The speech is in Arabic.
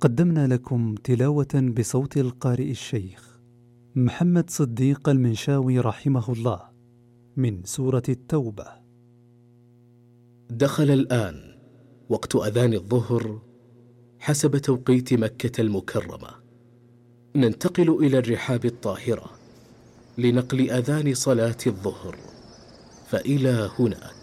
قدمنا لكم تلاوة بصوت القارئ الشيخ محمد صديق المنشاوي رحمه الله من سورة التوبة. دخل الآن وقت أذان الظهر حسب توقيت مكة المكرمة. ننتقل إلى الرحاب الطاهرة لنقل أذان صلاة الظهر، فإلى هناك.